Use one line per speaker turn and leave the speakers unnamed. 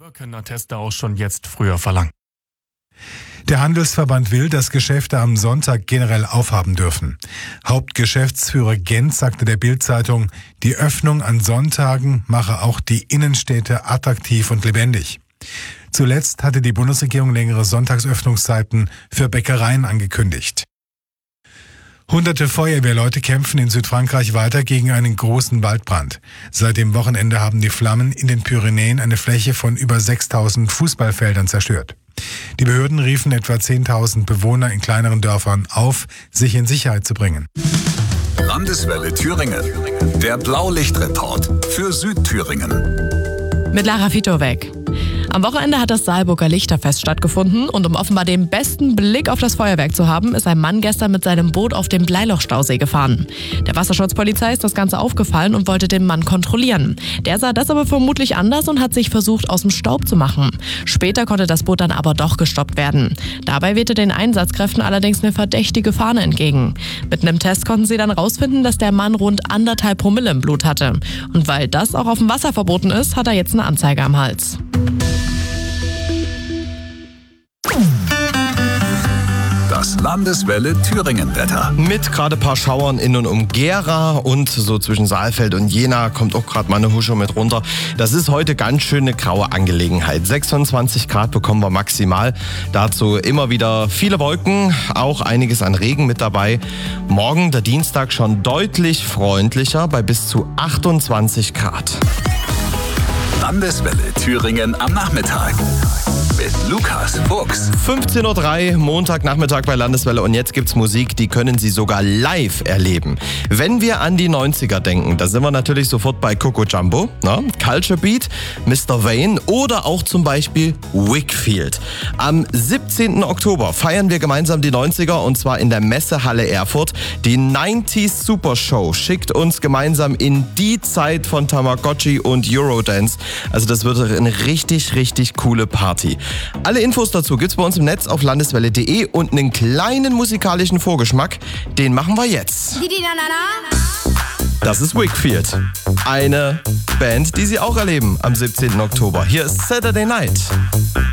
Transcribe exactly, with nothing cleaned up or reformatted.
können Atteste auch schon jetzt früher verlangen.
Der Handelsverband will, dass Geschäfte am Sonntag generell aufhaben dürfen. Hauptgeschäftsführer Gent sagte der Bild-Zeitung, die Öffnung an Sonntagen mache auch die Innenstädte attraktiv und lebendig. Zuletzt hatte die Bundesregierung längere Sonntagsöffnungszeiten für Bäckereien angekündigt. Hunderte Feuerwehrleute kämpfen in Südfrankreich weiter gegen einen großen Waldbrand. Seit dem Wochenende haben die Flammen in den Pyrenäen eine Fläche von über sechstausend Fußballfeldern zerstört. Die Behörden riefen etwa zehntausend Bewohner in kleineren Dörfern auf, sich in Sicherheit zu bringen.
Landeswelle Thüringen. Der Blaulichtreport für Südthüringen.
Mit Lara Fitowek. Am Wochenende hat das Saalburger Lichterfest stattgefunden und um offenbar den besten Blick auf das Feuerwerk zu haben, ist ein Mann gestern mit seinem Boot auf dem Bleilochstausee gefahren. Der Wasserschutzpolizei ist das Ganze aufgefallen und wollte den Mann kontrollieren. Der sah das aber vermutlich anders und hat sich versucht, aus dem Staub zu machen. Später konnte das Boot dann aber doch gestoppt werden. Dabei wehte den Einsatzkräften allerdings eine verdächtige Fahne entgegen. Mit einem Test konnten sie dann rausfinden, dass der Mann rund anderthalb Promille im Blut hatte. Und weil das auch auf dem Wasser verboten ist, hat er jetzt eine Anzeige am Hals.
Das Landeswelle Thüringen-Wetter.
Mit gerade ein paar Schauern in und um Gera und so zwischen Saalfeld und Jena kommt auch gerade mal eine Husche mit runter. Das ist heute ganz schön eine graue Angelegenheit. sechsundzwanzig Grad bekommen wir maximal. Dazu immer wieder viele Wolken, auch einiges an Regen mit dabei. Morgen, der Dienstag, schon deutlich freundlicher bei bis zu achtundzwanzig Grad.
Landeswelle Thüringen am Nachmittag. Mit Lukas Fuchs.
fünfzehn Uhr drei, Montagnachmittag bei Landeswelle und jetzt gibt's Musik, die können Sie sogar live erleben. Wenn wir an die neunziger denken, da sind wir natürlich sofort bei Coco Jumbo, ne? Culture Beat, Mister Wayne oder auch zum Beispiel Wickfield. Am siebzehnten Oktober feiern wir gemeinsam die neunziger und zwar in der Messehalle Erfurt. Die neunziger Super Show schickt uns gemeinsam in die Zeit von Tamagotchi und Eurodance. Also das wird eine richtig, richtig coole Party. Alle Infos dazu gibt's bei uns im Netz auf landeswelle punkt de und einen kleinen musikalischen Vorgeschmack, den machen wir jetzt. Das ist Wickfield. Eine Band, die Sie auch erleben am siebzehnten Oktober. Hier ist Saturday Night.